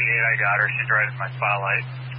68, I got her. She's right in my spotlight.